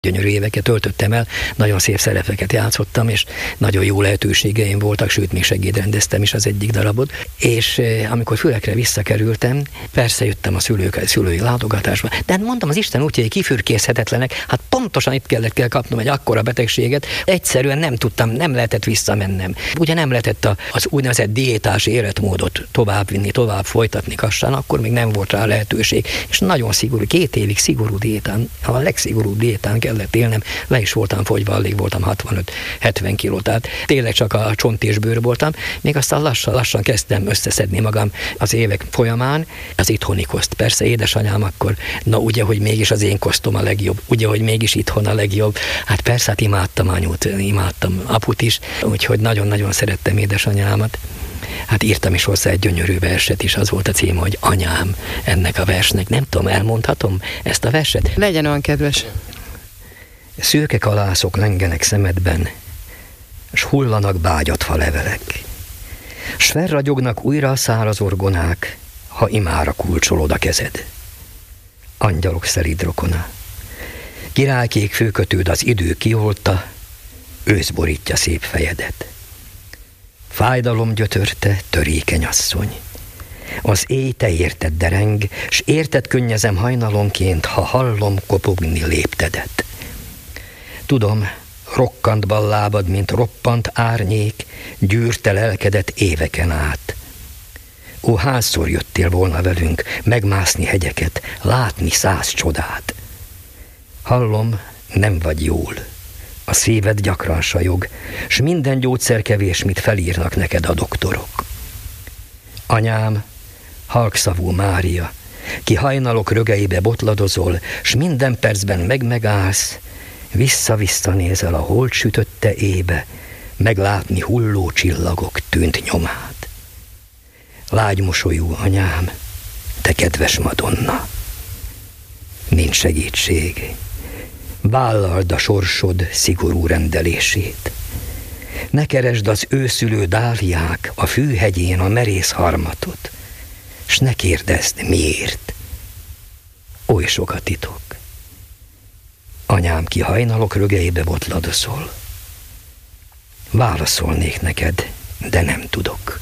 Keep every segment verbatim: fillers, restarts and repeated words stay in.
Gyönyörű éveket töltöttem el, nagyon szép szerepeket játszottam, és nagyon jó lehetőségeim voltak, sőt, még segédrendeztem is az egyik darabot. És eh, amikor Fülekre visszakerültem, persze jöttem a szülők, szülői látogatásba, de hát mondtam, az Isten útjai kifürkészhetetlenek, hát pontosan itt kellett kell kapnom egy akkora betegséget, egyszerűen nem tudtam, nem lehetett visszamennem. Ugye nem lehetett a, az úgynevezett diétás életmódot továbbvinni, tovább folytatni Kassán, akkor még nem volt rá lehetőség, és nagyon szigorú, két évig szigorú diétán, a legszigorúbb diétán kellett élnem, le is voltam fogyva, alig voltam hatvanöt-hetven kiló, tehát tényleg csak a csont és bőr voltam, még aztán lassan-lassan kezdtem összeszedni magam az évek folyamán, az itthoni koszt. Persze édesanyám akkor, na ugye, hogy mégis az én kosztom a legjobb, ugye, hogy mégis itthon a legjobb, hát persze, hát imádtam anyut, imádtam aput is, úgyhogy nagyon-nagyon szerettem édesanyámat. Hát írtam is hozzá egy gyönyörű verset is, az volt a címe, hogy Anyám ennek a versnek. Nem tudom, elmondhatom ezt a verset? Legyen olyan kedves. Szőke kalászok lengenek szemedben, s hullanak bágyatfa levelek. S felragyognak újra a száraz orgonák, ha imára kulcsolod a kezed. Angyalok szelíd rokona. Királykék főkötőd az idő kiolta, ősz borítja szép fejedet. Fájdalom gyötörte, törékeny asszony. Az éj te érted dereng, s érted könnyezem hajnalonként, ha hallom kopogni léptedet. Tudom, rokkant bal lábad, mint roppant árnyék, gyűrte lelkedet éveken át. Ó, hányszor jöttél volna velünk megmászni hegyeket, látni száz csodát. Hallom, nem vagy jól. A szíved gyakran sajog, s minden gyógyszer kevés, mit felírnak neked a doktorok. Anyám, halkszavú Mária, ki hajnalok rögeibe botladozol, s minden percben meg-megállsz, vissza-vissza nézel a hold sütötte ébe, meglátni hulló csillagok tűnt nyomát. Lágy mosolyú anyám, te kedves Madonna, nincs segítség, vállald a sorsod szigorú rendelését. Ne keresd az őszülő dáliák a fűhegyén a merész harmatot, s ne kérdezd miért. Oly sok a titok. Anyám, ki hajnalok rögeibe botladozol. Válaszolnék neked, de nem tudok.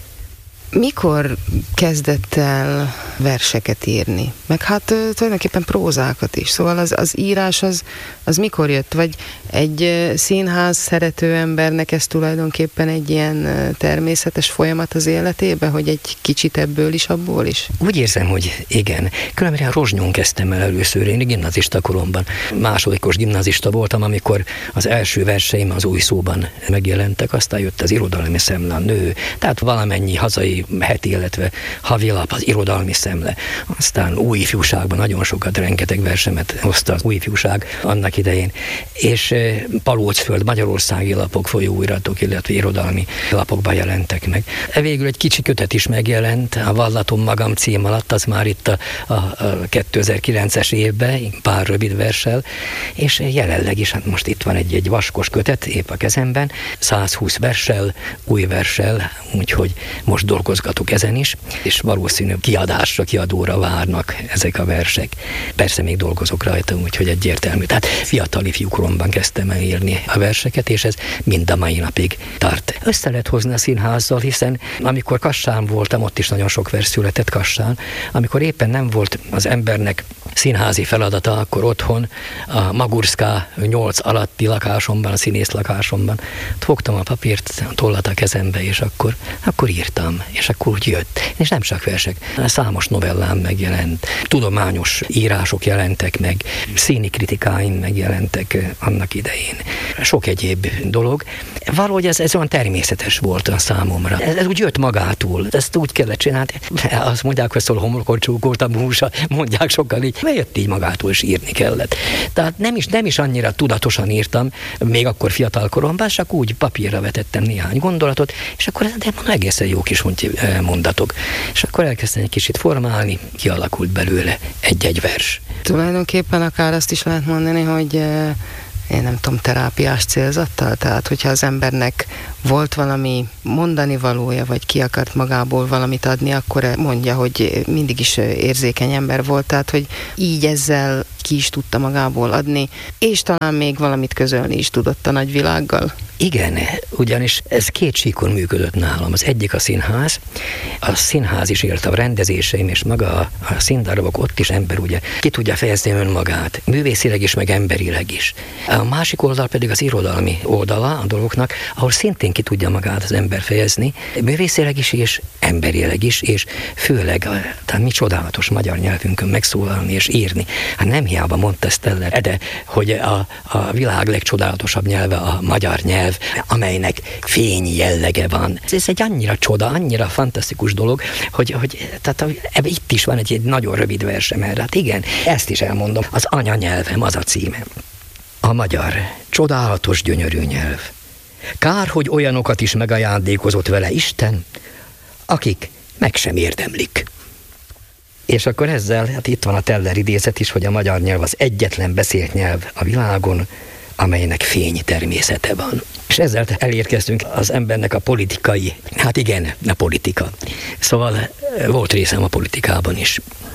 Mikor kezdett el verseket írni? Meg hát tulajdonképpen prózákat is. Szóval az, az írás az, az mikor jött? Vagy egy színház szerető embernek ez tulajdonképpen egy ilyen természetes folyamat az életébe, hogy egy kicsit ebből is, abból is? Úgy érzem, hogy igen. Különben Rozsnyón kezdtem el először, én gimnazista koromban. Másodikos gimnazista voltam, amikor az első verseim az Új Szóban megjelentek, aztán jött az Irodalmi Szemle, a Nő, tehát valamennyi hazai heti, illetve havilap, az Irodalmi Szemle. Aztán Új Ifjúságban nagyon sokat, rengeteg versemet hozta az Új Ifjúság annak idején. És Palócföld, magyarországi lapok, folyóiratok, illetve irodalmi lapokban jelentek meg. Végül egy kicsi kötet is megjelent, a Vallatom magam cím alatt, az már itt a, a, a kétezer-kilences évben, pár rövid verssel, és jelenleg is, hát most itt van egy, egy vaskos kötet, épp a kezemben, százhúsz verssel, új verssel, úgyhogy most dolgozgatok ezen is, és valószínű kiadásra, kiadóra várnak ezek a versek. Persze még dolgozok rajta, úgyhogy egyértelmű. Tehát fiatal ifjú koromban kezdtem el írni a verseket, és ez mind a mai napig tart. Össze lehet hozni a színházzal, hiszen amikor Kassán voltam, ott is nagyon sok vers született Kassán, amikor éppen nem volt az embernek színházi feladata, akkor otthon a Magurszká nyolc alatti lakásomban, a színész lakásomban fogtam a papírt, a tollat a kezembe, és akkor, akkor írtam, és akkor úgy jött. És nem csak versek, számos novellám megjelent, tudományos írások jelentek meg, színi kritikáim megjelentek annak idején. Sok egyéb dolog. Valahogy ez, ez olyan természetes volt a számomra. Ez, ez úgy jött magától. Ezt úgy kellett csinálni. Azt mondják, hogy szól homlokon csúkoltam húsa, mondják sokan így. Jött így magától, és írni kellett. Tehát nem is, nem is annyira tudatosan írtam, még akkor fiatal koromban, csak úgy papírra vetettem néhány gondolatot, és akkor de mondom, egészen jó kis mondatok. És akkor elkezdtem egy kicsit formálni, kialakult belőle egy-egy vers. Tulajdonképpen akár azt is lehet mondani, hogy én nem tudom, terápiás célzattal? Tehát, hogyha az embernek volt valami mondani valója, vagy ki akart magából valamit adni, akkor mondja, hogy mindig is érzékeny ember volt, tehát, hogy így ezzel ki is tudta magából adni, és talán még valamit közölni is tudott a nagyvilággal. Igen, ugyanis ez két síkon működött nálam. Az egyik a színház, a színház is élt a rendezéseim, és maga a, a színdarabok, ott is ember ugye ki tudja fejezni önmagát, művészileg is, meg emberileg is. A másik oldal pedig az irodalmi oldala a dolgoknak, ahol szintén ki tudja magát az ember fejezni, művészileg is, és emberileg is, és főleg, tehát mi csodálatos magyar nyelvünkön megszólalni és írni. Hát nem hiába mondta Steller, de hogy a, a világ legcsodálatosabb nyelve a magyar nyelv, amelynek fény jellege van. Ez egy annyira csoda, annyira fantasztikus dolog, hogy, hogy tehát ebbe itt is van egy, egy nagyon rövid versem erre. Hát igen, ezt is elmondom. Az anyanyelvem, az a címe. A magyar, csodálatos, gyönyörű nyelv. Kár, hogy olyanokat is megajándékozott vele Isten, akik meg sem érdemlik. És akkor ezzel, hát itt van a Teller idézet is, hogy a magyar nyelv az egyetlen beszélt nyelv a világon, amelynek fény természete van. És ezzel elérkeztünk az embernek a politikai, hát igen, a politika. Szóval volt részem a politikában is.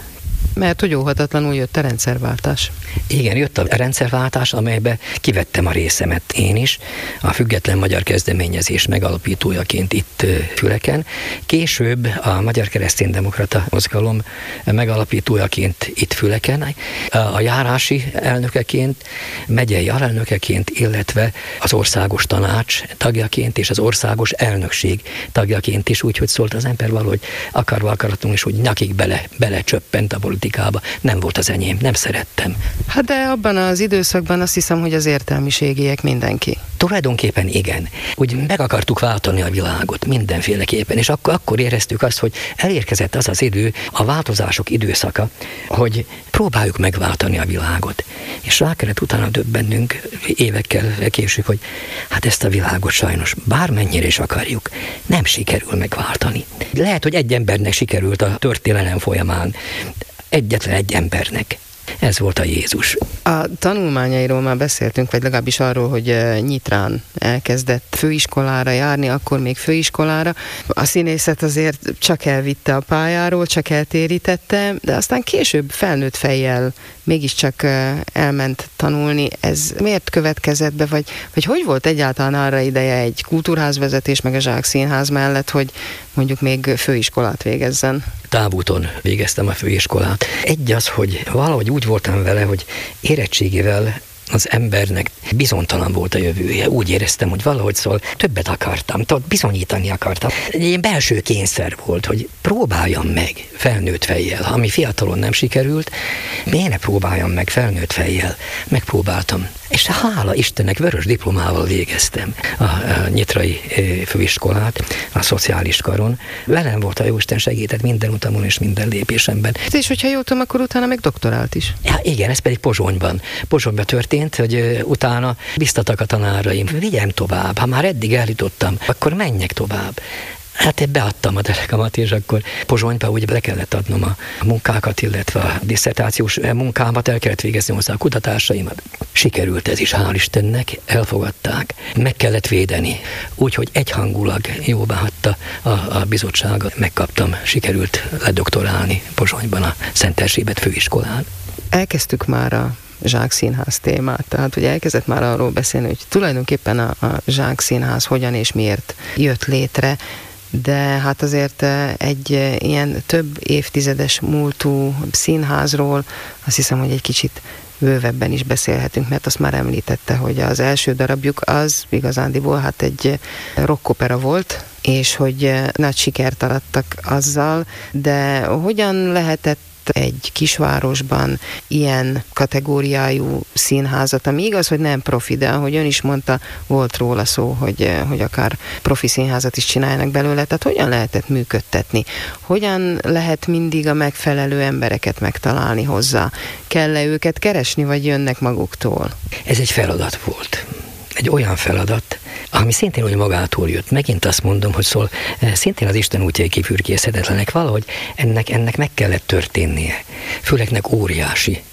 Mert hogy óhatatlanul jött a rendszerváltás. Igen, jött a rendszerváltás, amelybe kivettem a részemet én is, a Független Magyar Kezdeményezés megalapítójaként itt Füleken. Később a Magyar Kereszténydemokrata Mozgalom megalapítójaként itt Füleken, a járási elnökeként, megyei alelnökeként, illetve az országos tanács tagjaként és az országos elnökség tagjaként is, úgyhogy szólt az ember valahogy akarva akaratlanul is, hogy nyakig bele, belecsöppent a politikába. Nem volt az enyém, nem szerettem. Hát de abban az időszakban azt hiszem, hogy az értelmiségiek mindenki. Tulajdonképpen igen. Úgy meg akartuk váltani a világot mindenféleképpen, és akkor, akkor éreztük azt, hogy elérkezett az az idő, a változások időszaka, hogy próbáljuk megváltani a világot. És rá kellett utána döbbennünk évekkel később, hogy hát ezt a világot sajnos bármennyire is akarjuk, nem sikerül megváltani. Lehet, hogy egy embernek sikerült a történelem folyamán, egyetlen egy embernek. Ez volt a Jézus. A tanulmányairól már beszéltünk, vagy legalábbis arról, hogy Nyitrán elkezdett főiskolára járni, akkor még főiskolára. A színészet azért csak elvitte a pályáról, csak eltérítette, de aztán később felnőtt fejjel mégiscsak elment tanulni. Ez miért következett be, vagy, vagy hogy volt egyáltalán arra ideje egy kultúrházvezetés, meg a Zsák Színház mellett, hogy mondjuk még főiskolát végezzen? Távúton végeztem a főiskolát. Egy az, hogy valahogy úgy voltam vele, hogy érettségével az embernek bizonytalan volt a jövője. Úgy éreztem, hogy valahogy szól, többet akartam, tehát bizonyítani akartam. Egy ilyen belső kényszer volt, hogy próbáljam meg felnőtt fejjel. Ami fiatalon nem sikerült, miért ne próbáljam meg felnőtt fejjel? Megpróbáltam. És hála Istennek vörös diplomával végeztem a, a nyitrai főiskolát, a szociális karon. Velem volt a Jóisten, segített minden utamon és minden lépésemben. És hogyha jól tudom, akkor utána meg doktorált is. Ja, igen, ez pedig Pozsonyban. Pozsonyban történt, hogy utána biztattak a tanáraim, vigyem tovább, ha már eddig eljutottam, akkor menjek tovább. Hát én beadtam a derekamat, és akkor Pozsonyba úgy le kellett adnom a munkákat, illetve a disszertációs munkámat, el kellett végezni hozzá a kutatásaimat. Sikerült ez is, hál' Istennek, elfogadták. Meg kellett védeni, úgyhogy egyhangulag jóváhagyta a, a bizottságot. Megkaptam, sikerült ledoktorálni Pozsonyban a Szent Erzsébet főiskolán. Elkezdtük már a Zsák Színház témát, tehát hogy elkezdett már arról beszélni, hogy tulajdonképpen a, a Zsák Színház hogyan és miért jött létre, de hát azért egy ilyen több évtizedes múltú színházról azt hiszem, hogy egy kicsit bővebben is beszélhetünk, mert azt már említette, hogy az első darabjuk az igazándiból hát egy rockopera volt, és hogy nagy sikert arattak azzal, de hogyan lehetett egy kisvárosban ilyen kategóriájú színházat, ami igaz, hogy nem profi, de ahogy ön is mondta, volt róla szó, hogy, hogy akár profi színházat is csináljanak belőle, tehát hogyan lehetett működtetni? Hogyan lehet mindig a megfelelő embereket megtalálni hozzá? Kell-e őket keresni, vagy jönnek maguktól? Ez egy feladat volt. Egy olyan feladat, ami szintén úgy magától jött. Megint azt mondom, hogy szól, szintén az Isten útjai kifürkészhetetlenek. Valahogy ennek, ennek meg kellett történnie. Főleg óriási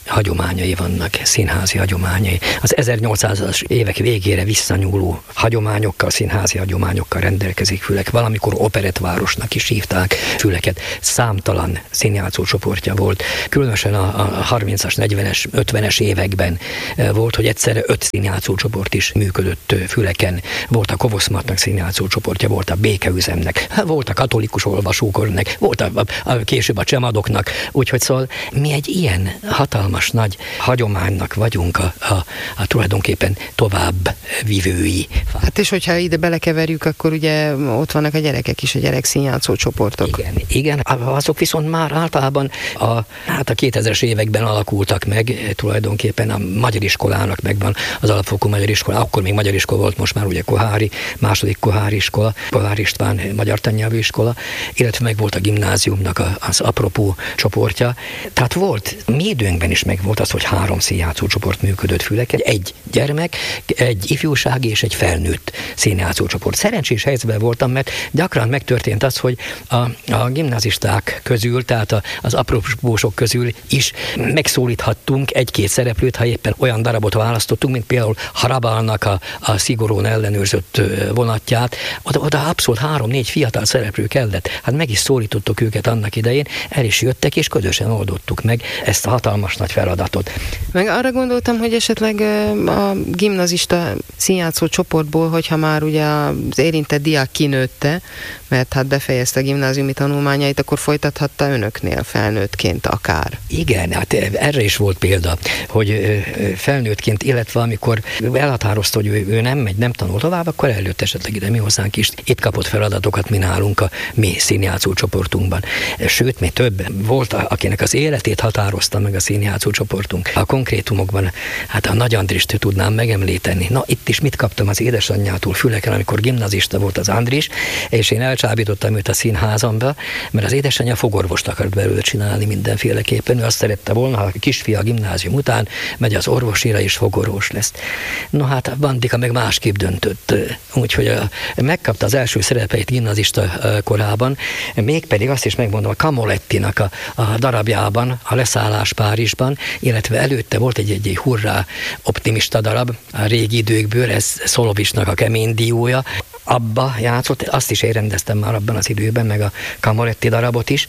hagyományai vannak, színházi hagyományai. Az ezernyolcszázas évek végére visszanyúló hagyományokkal, színházi hagyományokkal rendelkezik Fülek. Valamikor operettvárosnak is hívták Füleket. Számtalan színjátszó csoportja volt. Különösen a, a harmincas, negyvenes, ötvenes években volt, hogy egyszerre öt színjátszó csoport is működött Füleken. Volt a Kovoszmartnak színjátszó csoportja, volt a Békeüzemnek, volt a Katolikus Olvasókornak, volt a, a, a később a Csemadoknak. Úgyhogy szóval mi egy ilyen hatalmas nagy hagyománynak vagyunk a, a, a tulajdonképpen tovább vivői. Hát és hogyha ide belekeverjük, akkor ugye ott vannak a gyerekek is, a gyerekszínjátszó csoportok. Igen, igen, azok viszont már általában a, hát a kétezres években alakultak meg, tulajdonképpen a magyar iskolának megvan az alapfokú magyar iskola, akkor még magyar iskola volt, most már ugye Kohári, második Kohári iskola, Kohár István magyar tannyelvű iskola, illetve meg volt a gimnáziumnak az apropó csoportja. Tehát volt, mi időnkben is meg volt az, hogy három színjátszó csoport működött Füleken. Egy gyermek, egy ifjúsági és egy felnőtt színjátszó csoport. Szerencsés helyzetben voltam, mert gyakran megtörtént az, hogy a, a gimnázisták közül, tehát a, az apropósok közül is megszólíthattunk egy-két szereplőt, ha éppen olyan darabot választottunk, mint például Harabalnak a, a szigorúan ellenőrzött vonatját. Oda, oda abszolút három-négy fiatal szereplő kellett. Hát meg is szólítottuk őket annak idején, el is jöttek, és közösen oldottuk meg ezt a hatalmas nagy feladatot. Meg arra gondoltam, hogy esetleg a gimnazista színjátszó csoportból, hogyha már ugye az érintett diák kinőtte, mert hát befejezte a gimnáziumi tanulmányait, akkor folytathatta önöknél felnőttként akár. Igen, hát erre is volt példa, hogy felnőttként, illetve amikor elhatározta, hogy ő, ő nem megy, nem tanul tovább, akkor előtt esetleg ide mi hozzánk is. Itt kapott feladatokat mi nálunk a mi színjátszó csoportunkban. Sőt, mi több volt, akinek az életét határozta meg a színjátszó csoportunk. A konkrétumokban, hát a Nagy Andrist tudnám megemlíteni. Na, itt is mit kaptam az édesanyjától Füleken, amikor gimnazista volt az Andris, és én elcsábítottam őt a színházamba, mert az édesanyja fogorvost akart belőle csinálni mindenféleképpen. Ő azt szerette volna, ha a kisfia a gimnázium után megy az orvosira, és fogorvos lesz. No hát a Bandika meg másképp döntött. Úgyhogy a, megkapta az első szerepeit gimnazista korában, mégpedig azt is megmondom, a Camolettinak a, a darabjában, a Leszállás Párizsban, illetve előtte volt egy, egy, egy hurrá optimista darab a régi időkből, ez Szolovicsnak a Kemény diója, abba játszott, azt is én rendeztem már abban az időben, meg a Camoletti darabot is,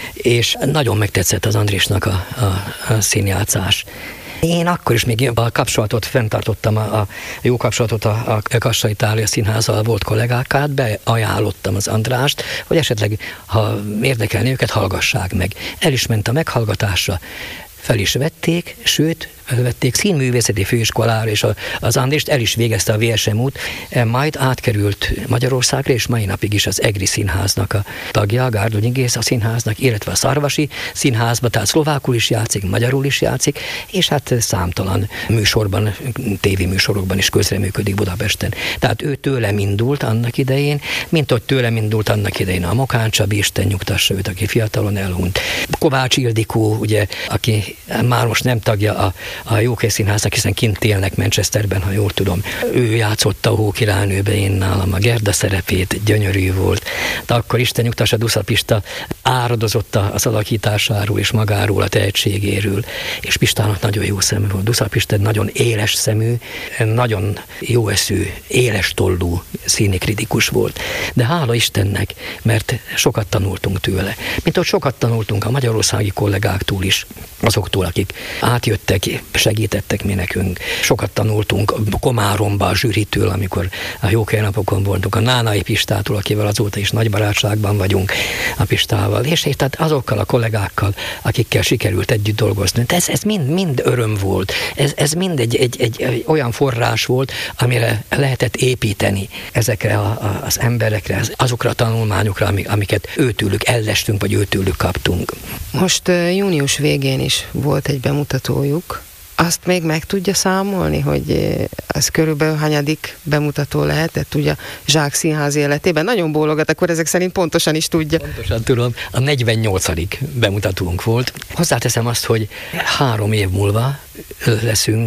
és nagyon megtetszett az Andrisnak a, a, a színjátszás. Én akkor is még a kapcsolatot fenntartottam, a, a jó kapcsolatot a, a Kassai Tália Színházzal volt kollégákkal, beajánlottam az Andrást, hogy esetleg, ha érdekelni őket, hallgassák meg. El is ment a meghallgatásra, fel is vették, sőt, felvették színművészeti főiskolára, és az Andrist el is végezte a vé es em út, majd átkerült Magyarországra, és mai napig is az Egri Színháznak a tagja, a Gárdonyi Géza Színháznak, illetve a Szarvasi Színházba, tehát szlovákul is játszik, magyarul is játszik, és hát számtalan műsorban, tévéműsorokban is közreműködik Budapesten. Tehát ő tőlem indult annak idején, mint hogy tőlem indult annak idején a Mokán Csabi, Isten nyugtassa őt, aki fiatalon elhunyt. Kovács Ildikó, ugye, aki már most nem tagja a a Jókai Színháznak, hiszen kint élnek Manchesterben, ha jól tudom. Ő játszotta a Hókirálynőbe, én nálam a Gerda szerepét, gyönyörű volt. De akkor Isten nyugtassa, Dusza Pista áradozott az alakításáról és magáról, a tehetségéről, és Pistának nagyon jó szemű volt. Dusza Pista nagyon éles szemű, nagyon jó eszű, éles tollú színikritikus volt. De hála Istennek, mert sokat tanultunk tőle. Mint hogy sokat tanultunk a magyarországi kollégáktól is, azoktól, akik átjöttek, segítettek mi nekünk. Sokat tanultunk Komáromba a zsűritől, amikor a Jókai napokon voltunk, a Nánai Pistától, akivel azóta is nagy barátságban vagyunk a Pistával, és, és tehát azokkal a kollégákkal, akikkel sikerült együtt dolgozni. De ez, ez mind, mind öröm volt. Ez, ez mind egy, egy, egy, egy olyan forrás volt, amire lehetett építeni ezekre a, a, az emberekre, azokra a tanulmányokra, amiket őtőlük ellestünk, vagy őtőlük kaptunk. Most június végén is volt egy bemutatójuk. Azt még meg tudja számolni, hogy az körülbelül hanyadik bemutató lehetett ugye Zsák Színház életében? Nagyon bólogat, akkor ezek szerint pontosan is tudja. Pontosan tudom, a negyvennyolcadik bemutatónk volt. Hozzáteszem azt, hogy három év múlva leszünk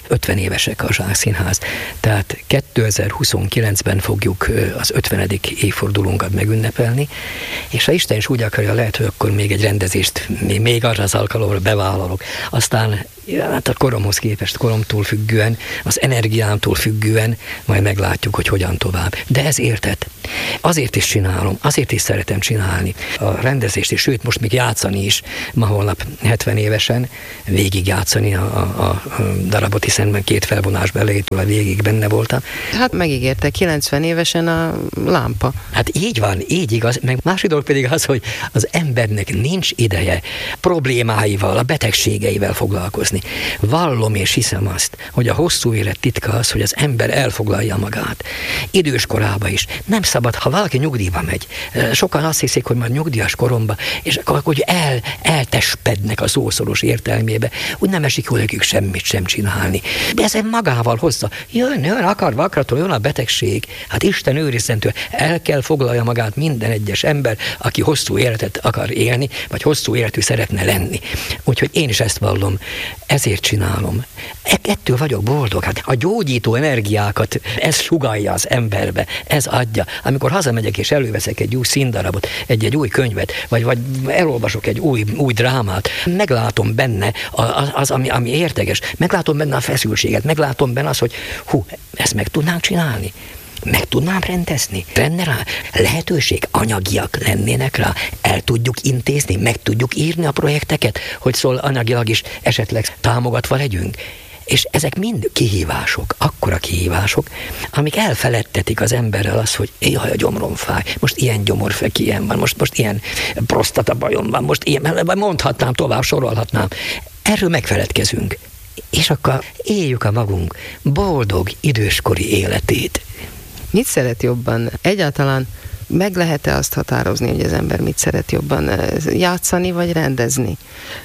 ötven évesek a Zsák Színház. Tehát kétezer-huszonkilencben fogjuk az ötvenedik évfordulónkat megünnepelni, és ha Isten is úgy akarja, lehet, hogy akkor még egy rendezést még arra az alkalomra bevállalok. Aztán hát a koromhoz képest, koromtól függően, az energiámtól függően majd meglátjuk, hogy hogyan tovább. De ez érted. Azért is csinálom, azért is szeretem csinálni a rendezést is, sőt, most még játszani is, ma holnap hetven évesen, végig játszani a, a, a darabot, hiszen két felvonás elejétől a végig benne voltam. Hát megígérte, kilencven évesen a lámpa. Hát így van, így igaz, meg másik dolog pedig az, hogy az embernek nincs ideje problémáival, a betegségeivel foglalkozni. Vallom és hiszem azt, hogy a hosszú élet titka az, hogy az ember elfoglalja magát. Idős korában is. Nem szabad, ha valaki nyugdíjba megy. Sokan azt hiszik, hogy majd nyugdíjas koromban, és akkor hogy el, eltespednek a szószoros értelmébe, úgy nem esik jól nekük semmit sem csinálni. De ezen magával hozza. Jön, jön, akar vakratól, jön a betegség. Hát Isten őrizzen tőle. El kell foglalja magát minden egyes ember, aki hosszú életet akar élni, vagy hosszú életű szeretne lenni. Úgyhogy én is ezt vallom. Ezért csinálom. Ettől vagyok boldog. Hát a gyógyító energiákat ez sugallja az emberbe, ez adja. Amikor hazamegyek és előveszek egy új színdarabot, egy, egy új könyvet, vagy, vagy elolvasok egy új, új drámát, meglátom benne az, az ami, ami érdeges, meglátom benne a feszültséget, meglátom benne azt, hogy hú, ezt meg tudnám csinálni. Meg tudnám rendezni? Lenne rá lehetőség, anyagiak lennének rá, el tudjuk intézni, meg tudjuk írni a projekteket, hogy szól anyagilag is esetleg támogatva legyünk. És ezek mind kihívások, akkora kihívások, amik elfeledtetik az emberrel az, hogy jaj, a gyomrom fáj, most ilyen gyomorfek ilyen van, most, most ilyen prostata bajom van, most ilyen, mondhatnám tovább, sorolhatnám. Erről megfeledkezünk. És akkor éljük a magunk boldog, időskori életét. Mit szeret jobban? Egyáltalán meg lehet-e azt határozni, hogy az ember mit szeret jobban? Játszani vagy rendezni?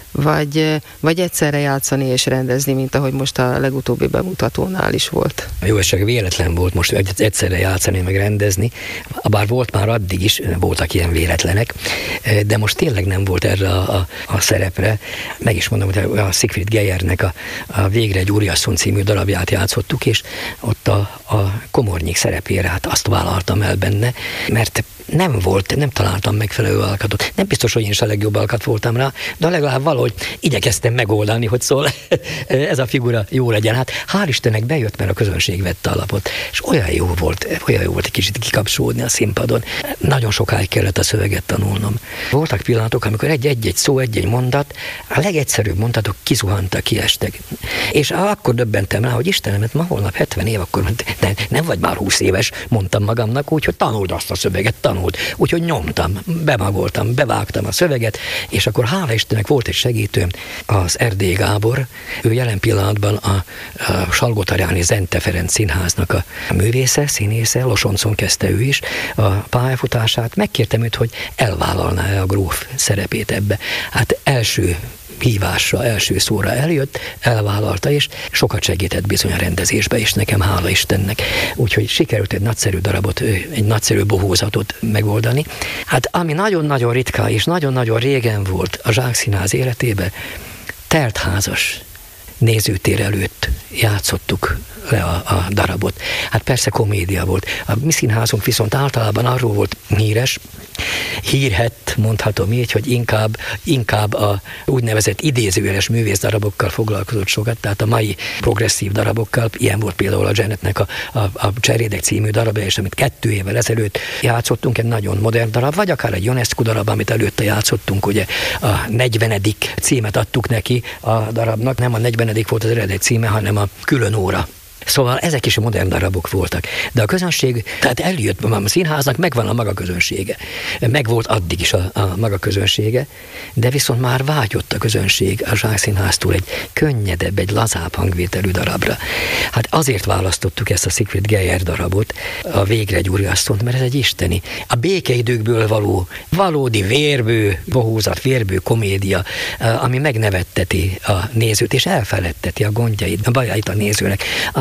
Vagy, vagy egyszerre játszani és rendezni, mint ahogy most a legutóbbi bemutatónál is volt? Jó, ez csak véletlen volt most egyszerre játszani, meg rendezni. Bár volt már addig is, voltak ilyen véletlenek, de most tényleg nem volt erre a, a, a szerepre. Meg is mondom, hogy a Siegfried Geyernek a, a Végre egy úriasszony című darabját játszottuk, és ott a, a komornyik szerepére, hát azt vállaltam el benne, mert nem volt, nem találtam megfelelő alkatot. Nem biztos, hogy én is a legjobb alkat voltam rá, de legalább valahogy igyekeztem megoldani, hogy szól ez a figura jó legyen. Hát hál' Istennek bejött, mert a közönség vette alapot, és olyan jó volt, olyan jó volt egy kicsit kikapcsolódni a színpadon. Nagyon sokáig kellett a szöveget tanulnom. Voltak pillanatok, amikor egy-egy szó, egy-egy mondat, a legegyszerűbb mondatok kizuhantak, kiestek. És akkor döbbentem rá, hogy Istenem, ma holnap hetven év, akkor de nem vagy már húsz éves, mondtam magamnak, úgyhogy tanuld azt a szöveget, tanuld. Úgyhogy nyomtam, bemagoltam, bevágtam a szöveget, és akkor hála Istennek volt egy segítőm, az Erdély Gábor, ő jelen pillanatban a, a Salgótarjáni Zente Ferenc Színháznak a művésze, színésze, Losoncon kezdte ő is a pályafutását, megkértem őt, hogy elvállalná-e a gróf szerepét ebbe. Hát első hívásra, első szóra eljött, elvállalta, és sokat segített bizony a rendezésbe, és nekem hála Istennek. Úgyhogy sikerült egy nagyszerű darabot, egy nagyszerű bohózatot megoldani. Hát ami nagyon-nagyon ritka, és nagyon-nagyon régen volt a Zsák Színház életében, teltházas nézőtér előtt játszottuk le a, a darabot. Hát persze komédia volt. A mi színházunk viszont általában arról volt híres, hírhett, mondhatom így, hogy inkább, inkább a úgynevezett idézőjeles művészdarabokkal foglalkozott sokat, tehát a mai progresszív darabokkal, ilyen volt például a Janetnek a, a, a Cserédek című darabja, és amit kettő évvel ezelőtt játszottunk, egy nagyon modern darab, vagy akár egy Ionescu darab, amit előtte játszottunk, ugye a negyvenedik címet adtuk neki a darabnak, nem a negyvenedik volt az eredeti címe, hanem a Külön óra. Szóval ezek is modern darabok voltak. De a közönség, tehát eljött, a színháznak megvan a maga közönsége. Megvolt addig is a, a maga közönsége, de viszont már vágyott a közönség a Zsák Színháztól egy könnyedebb, egy lazább hangvételű darabra. Hát azért választottuk ezt a Siegfried Geyer darabot, a Végre egy úriasszont, mert ez egy isteni. A békeidőkből való, valódi vérbő, bohózat, vérbő komédia, ami megnevetteti a nézőt, és elfeledteti a gondjait, a bajait a nézőnek, ami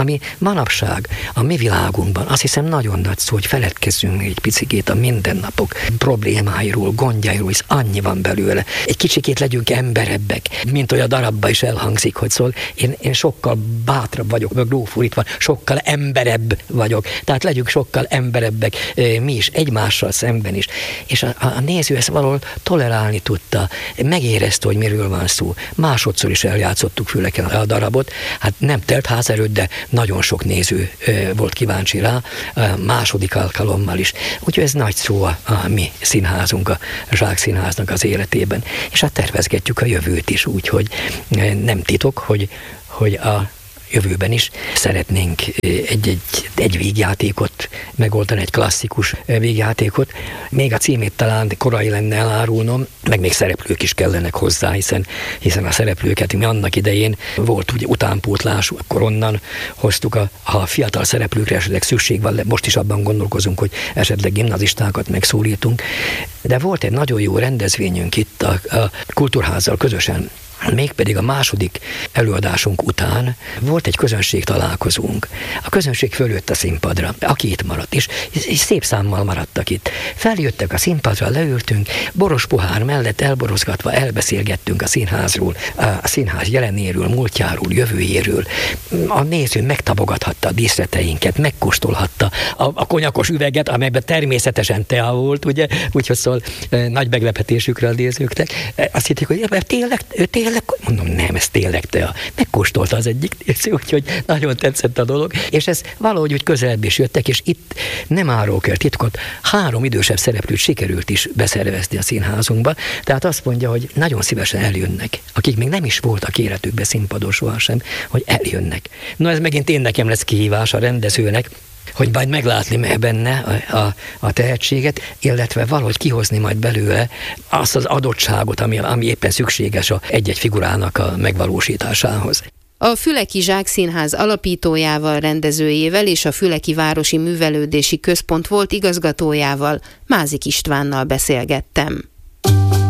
ami manapság a mi világunkban azt hiszem nagyon nagy szó, hogy feledkezzünk egy picikét a mindennapok problémáiról, gondjairól, hisz annyi van belőle. Egy kicsikét legyünk emberebbek, mint olyan darabba is elhangzik, hogy szól, én, én sokkal bátrabb vagyok, meg lófurítva, sokkal emberebb vagyok. Tehát legyünk sokkal emberebbek mi is, egymással szemben is. És a, a néző ezt valahol tolerálni tudta, megérezte, hogy miről van szó. Másodszor is eljátszottuk füleken a darabot, hát nem telt ház előtt, de nagyon sok néző volt kíváncsi rá, második alkalommal is. Úgyhogy ez nagy szó a, a mi színházunk, a Zsák Színháznak az életében. És hát tervezgetjük a jövőt is, úgyhogy nem titok, hogy, hogy a jövőben is szeretnénk egy-egy egy vígjátékot megoldani, egy klasszikus vígjátékot. Még a címét talán korai lenne elárulnom, meg még szereplők is kellenek hozzá, hiszen, hiszen a szereplőket mi annak idején volt ugye utánpótlás, akkor onnan hoztuk, a, a fiatal szereplőkre esetleg szükség van, most is abban gondolkozunk, hogy esetleg gimnazistákat megszólítunk. De volt egy nagyon jó rendezvényünk itt a, a Kultúrházzal közösen, mégpedig a második előadásunk után volt egy közönség találkozónk. A közönség fölött a színpadra, aki itt maradt, és, és szép számmal maradtak itt. Feljöttek a színpadra, leültünk, boros pohár mellett elborozgatva elbeszélgettünk a színházról, a színház jelenéről, múltjáról, jövőjéről. A néző megtapogathatta a díszleteinket, megkóstolhatta a, a konyakos üveget, amelyben természetesen tea volt, ugye, úgyhogy szól nagy meglepetésükre a nézőknek. Azt hitték, hogy tényleg, tényleg mondom, nem, ez tényleg tea. Megkóstolta az egyik néző, úgyhogy nagyon tetszett a dolog, és ez valahogy úgy közelebb is jöttek, és itt nem árulok el titkot, három idősebb szereplőt sikerült is beszervezni a színházunkba, tehát azt mondja, hogy nagyon szívesen eljönnek, akik még nem is voltak életükbe színpadon sohasem, hogy eljönnek. No, ez megint én nekem lesz kihívás a rendezőnek, hogy majd meglátni benne a, a, a tehetséget, illetve valahogy kihozni majd belőle azt az adottságot, ami, ami éppen szükséges a egy-egy figurának a megvalósításához. A Füleki Zsák Színház alapítójával, rendezőjével és a Füleki Városi Művelődési Központ volt igazgatójával, Mázik Istvánnal beszélgettem.